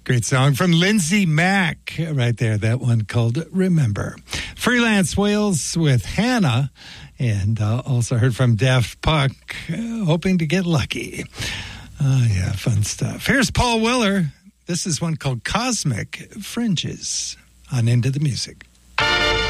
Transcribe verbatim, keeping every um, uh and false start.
Great song from Lindsay Mack right there. That one called Remember. Freelance Whales with Hannah. And uh, also heard from Daft Punk, uh, Hoping to Get Lucky. Oh, yeah, fun stuff. Here's Paul Weller. This is one called Cosmic Fringes on Into the Music.